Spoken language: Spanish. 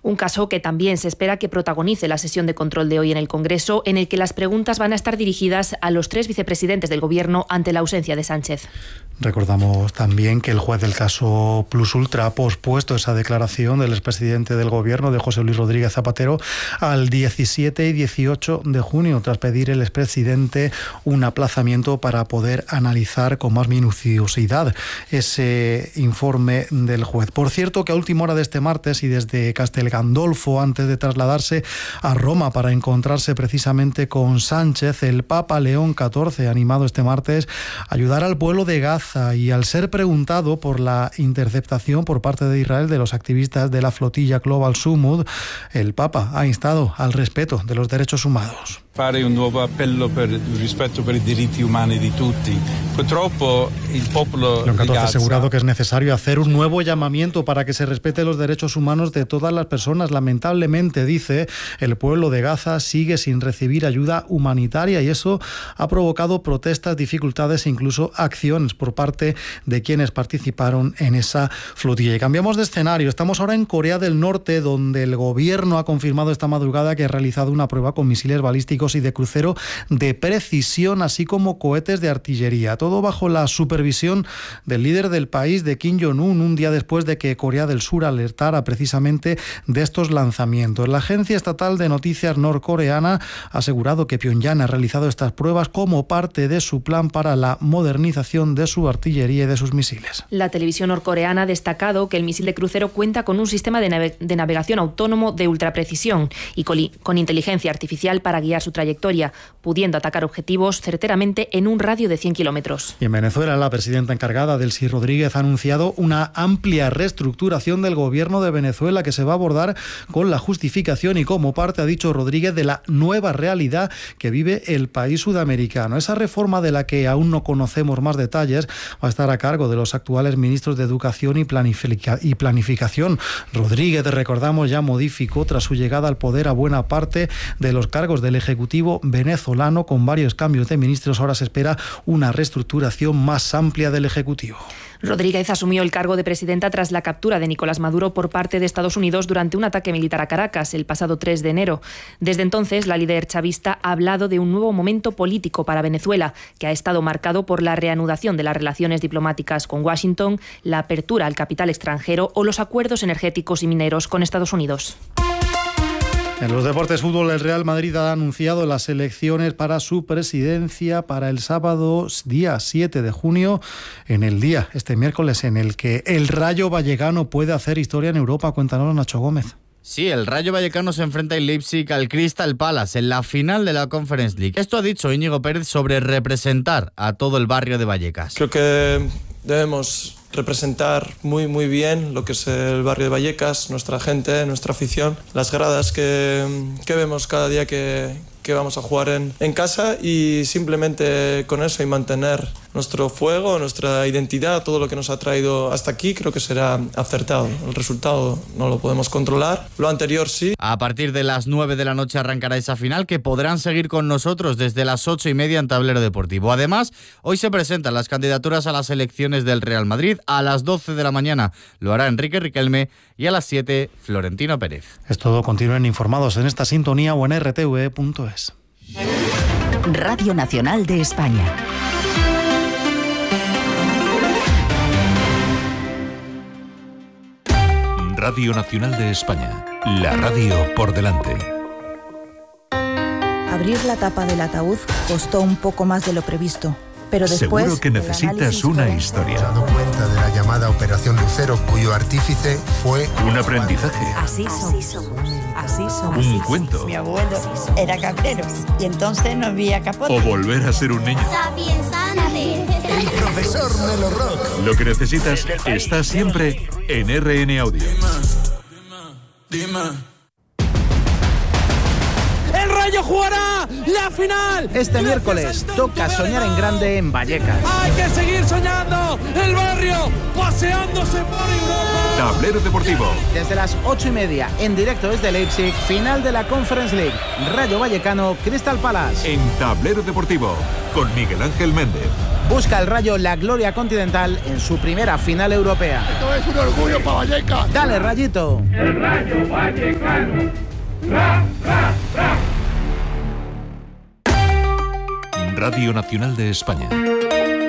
Un caso que también se espera que protagonice la sesión de control de hoy en el Congreso, en el que las preguntas van a estar dirigidas a los 3 vicepresidentes del Gobierno ante la ausencia de Sánchez. Recordamos también que el juez del caso Plus Ultra ha pospuesto esa declaración del expresidente del Gobierno, de José Luis Rodríguez Zapatero, al 17 y 18 de junio, tras pedir el expresidente un aplazamiento para poder analizar con más minuciosidad ese informe del juez. Por cierto, que a última hora de este martes y desde Castel Gandolfo, antes de trasladarse a Roma para encontrarse precisamente con Sánchez, el Papa León XIV, animado este martes a ayudar al pueblo de Gaza, y al ser preguntado por la interceptación por parte de Israel de los activistas de la flotilla Global Sumud, el Papa ha instado al respeto de los derechos humanos. Fare un nuovo appello per il rispetto per i diritti umani di tutti. Purtroppo il popolo León XIV di ha Gaza asegurado que es necesario hacer un nuevo llamamiento para que se respete los derechos humanos de todas las personas. Lamentablemente, dice, el pueblo de Gaza sigue sin recibir ayuda humanitaria y eso ha provocado protestas, dificultades e incluso acciones por parte de quienes participaron en esa flotilla. Y cambiamos de escenario. Estamos ahora en Corea del Norte, donde el gobierno ha confirmado esta madrugada que ha realizado una prueba con misiles balísticos y de crucero de precisión, así como cohetes de artillería. Todo bajo la supervisión del líder del país, de Kim Jong-un, un día después de que Corea del Sur alertara precisamente de estos lanzamientos. La agencia estatal de noticias norcoreana ha asegurado que Pyongyang ha realizado estas pruebas como parte de su plan para la modernización de su artillería y de sus misiles. La televisión norcoreana ha destacado que el misil de crucero cuenta con un sistema de navegación autónomo de ultraprecisión y con inteligencia artificial para guiar su trayectoria, pudiendo atacar objetivos certeramente en un radio de 100 kilómetros. Y en Venezuela, la presidenta encargada, Delcy Rodríguez, ha anunciado una amplia reestructuración del gobierno de Venezuela que se va a abordar con la justificación y como parte, ha dicho Rodríguez, de la nueva realidad que vive el país sudamericano. Esa reforma, de la que aún no conocemos más detalles, va a estar a cargo de los actuales ministros de Educación y Planificación. Rodríguez, recordamos, ya modificó tras su llegada al poder a buena parte de los cargos del Ejecutivo venezolano. Con varios cambios de ministros, ahora se espera una reestructuración más amplia del Ejecutivo. Rodríguez asumió el cargo de presidenta tras la captura de Nicolás Maduro por parte de Estados Unidos durante un ataque militar a Caracas el pasado 3 de enero. Desde entonces, la líder chavista ha hablado de un nuevo momento político para Venezuela, que ha estado marcado por la reanudación de las relaciones diplomáticas con Washington, la apertura al capital extranjero o los acuerdos energéticos y mineros con Estados Unidos. En los deportes, fútbol, el Real Madrid ha anunciado las elecciones para su presidencia para el sábado día 7 de junio, en el día, este miércoles, en el que el Rayo Vallecano puede hacer historia en Europa. Cuéntanos, Nacho Gómez. Sí, el Rayo Vallecano se enfrenta en Leipzig al Crystal Palace en la final de la Conference League. Esto ha dicho Íñigo Pérez sobre representar a todo el barrio de Vallecas. Creo que debemos representar muy bien lo que es el barrio de Vallecas, nuestra gente, nuestra afición, las gradas que vemos cada día que vamos a jugar en casa, y simplemente con eso y mantener nuestro fuego, nuestra identidad, todo lo que nos ha traído hasta aquí, creo que será acertado. El resultado no lo podemos controlar, lo anterior sí. A partir de las 9 de la noche arrancará esa final, que podrán seguir con nosotros desde las 8:30 en Tablero Deportivo. Además, hoy se presentan las candidaturas a las elecciones del Real Madrid. A las 12 de la mañana lo hará Enrique Riquelme y a las 7 Florentino Pérez. Es todo. Continúen informados en esta sintonía o en rtv.es. Radio Nacional de España. Radio Nacional de España. La radio por delante. Abrir la tapa del ataúd costó un poco más de lo previsto. Pero después, seguro que necesitas una historia. He dado cuenta de la llamada Operación Lucero, cuyo artífice fue un aprendizaje. Así somos. Un cuento. Mi abuelo era cabrero y entonces no había capote. O volver a ser un niño. el profesor Melo Rock. Lo que necesitas está siempre en RN Audio. Dime. ¡El Rayo jugará la final! Este miércoles toca soñar en grande en Vallecas. ¡Hay que seguir soñando! ¡El barrio paseándose por Europa! Tablero Deportivo. Desde las 8:30, en directo desde Leipzig, final de la Conference League. Rayo Vallecano, Crystal Palace. En Tablero Deportivo, con Miguel Ángel Méndez. Busca el Rayo la gloria continental en su primera final europea. Esto es un orgullo para Vallecas. ¡Dale, Rayito! El Rayo Vallecano. ¡Ra, ra, ra! Radio Nacional de España.